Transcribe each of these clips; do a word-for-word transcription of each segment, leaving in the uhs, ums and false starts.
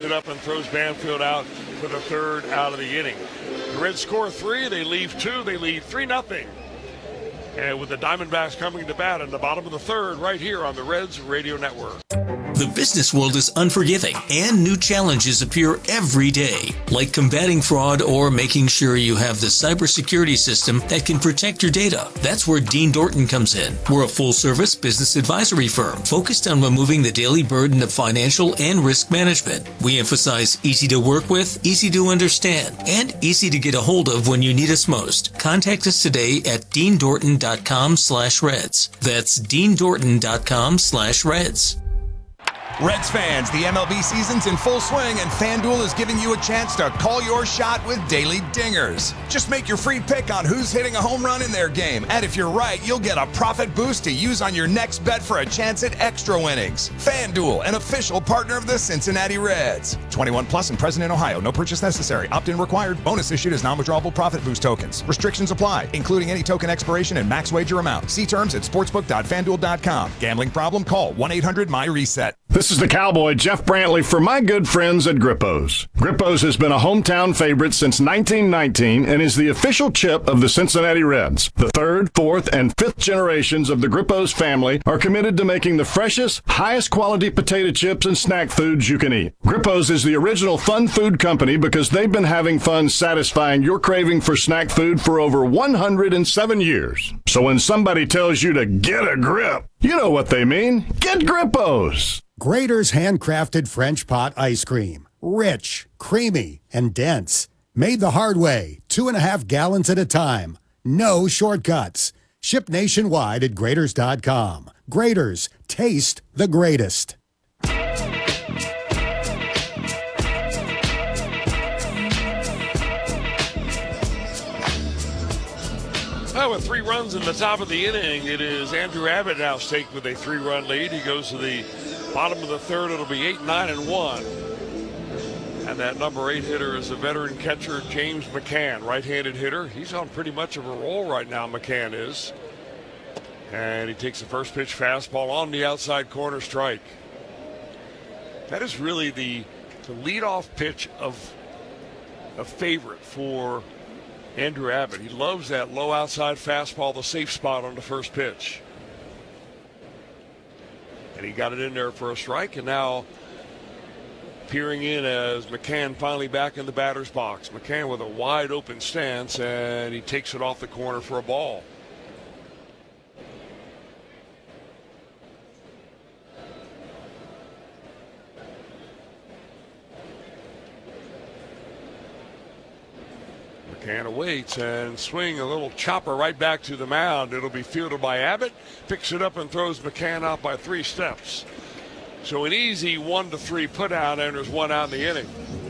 it up and throws Banfield out for the third out of the inning. The Reds score three, they leave two, they lead three nothing. And with the Diamondbacks coming to bat in the bottom of the third right here on the Reds Radio Network. The business world is unforgiving, and new challenges appear every day, like combating fraud or making sure you have the cybersecurity system that can protect your data. That's where Dean Dorton comes in. We're a full-service business advisory firm focused on removing the daily burden of financial and risk management. We emphasize easy to work with, easy to understand, and easy to get a hold of when you need us most. Contact us today at dean dorton dot com slash reds. That's dean dorton dot com slash reds. Reds fans, the M L B season's in full swing, and FanDuel is giving you a chance to call your shot with daily dingers. Just make your free pick on who's hitting a home run in their game, and if you're right, you'll get a profit boost to use on your next bet for a chance at extra winnings. FanDuel, an official partner of the Cincinnati Reds. twenty-one plus and present in Ohio. No purchase necessary. Opt-in required. Bonus issued as non-withdrawable profit boost tokens. Restrictions apply, including any token expiration and max wager amount. See terms at sportsbook dot fanduel dot com. Gambling problem? Call one eight hundred my reset. This is the Cowboy, Jeff Brantley, for my good friends at Grippo's. Grippo's has been a hometown favorite since nineteen nineteen and is the official chip of the Cincinnati Reds. The third, fourth, and fifth generations of the Grippo's family are committed to making the freshest, highest quality potato chips and snack foods you can eat. Grippo's is the original fun food company because they've been having fun satisfying your craving for snack food for over one hundred seven years. So when somebody tells you to get a grip, you know what they mean. Get Grippo's. Grader's handcrafted French pot ice cream. Rich, creamy, and dense. Made the hard way, two and a half gallons at a time. No shortcuts. Shipped nationwide at graders dot com. Graders, taste the greatest. Well, with three runs in the top of the inning, it is Andrew Abbott now staked with a three-run lead. He goes to the bottom of the third. It'll be eight, nine, and one. And that number eight hitter is the veteran catcher, James McCann, right-handed hitter. He's on pretty much of a roll right now, McCann is. And he takes the first pitch fastball on the outside corner, strike. That is really the, the leadoff pitch of a favorite for Andrew Abbott. He loves that low outside fastball, the safe spot on the first pitch. And he got it in there for a strike, and now peering in as McCann finally back in the batter's box. McCann with a wide open stance, and he takes it off the corner for a ball. McCann awaits and swing a little chopper right back to the mound. It'll be fielded by Abbott. Picks it up and throws McCann out by three steps. So an easy one to three put out, and there's one out in the inning.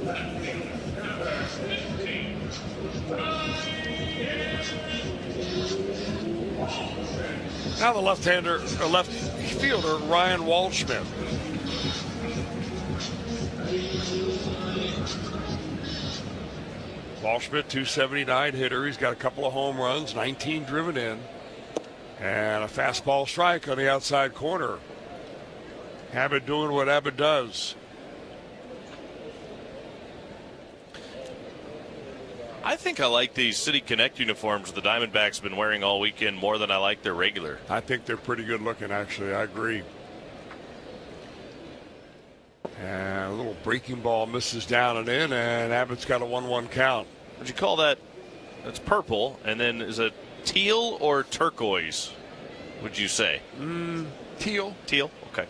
Now the left-hander, or left fielder, Ryan Waldschmidt. Waldschmidt, two seventy-nine hitter. He's got a couple of home runs, nineteen driven in, and a fastball strike on the outside corner. Abbott doing what Abbott does. I think I like these City Connect uniforms the Diamondbacks have been wearing all weekend more than I like their regular. I think they're pretty good looking, actually. I agree. And a little breaking ball misses down and in, and Abbott's got a one one count. Would you call that? That's purple, and then is it teal or turquoise, would you say? Mm, teal. Teal, okay.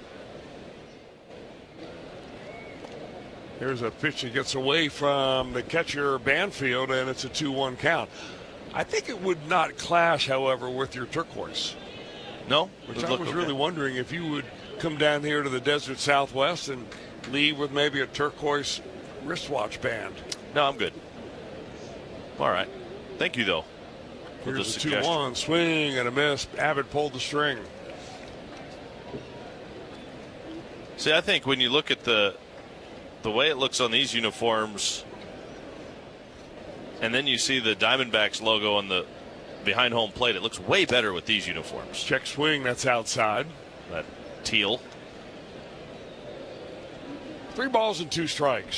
Here's a pitch that gets away from the catcher Banfield, and it's a two one count. I think it would not clash, however, with your turquoise. No? Which I was okay. really wondering if you would come down here to the Desert Southwest and leave with maybe a turquoise wristwatch band. No, I'm good. All right. Thank you, though. Here's a two one swing and a miss. Abbott pulled the string. See, I think when you look at the the way it looks on these uniforms, and then you see the Diamondbacks logo on the behind home plate, it looks way better with these uniforms. Check swing, that's outside. That teal. Three balls and two strikes.